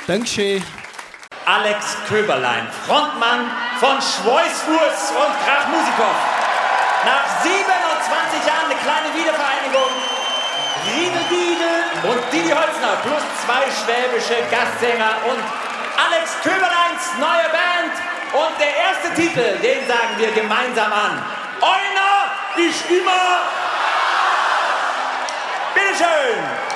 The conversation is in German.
Dankeschön. Alex Köberlein, Frontmann von Schweißfuß und Krachmusikow. Nach 27 Jahren eine kleine Wiedervereinigung. Riedel Diegel und Didi Holzner plus 2 schwäbische Gastsänger und Alex Köberleins neue Band. Und der erste Titel, den sagen wir gemeinsam an. Einer ist immer. Bitteschön.